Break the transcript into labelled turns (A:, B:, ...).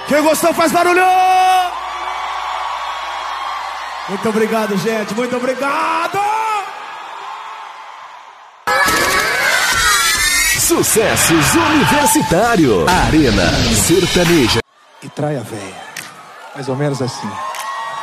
A: Quem gostou faz barulho! Muito obrigado, gente. Muito obrigado!
B: Sucessos Universitário. Arena Sertaneja.
C: E trai a véia. Mais ou menos assim.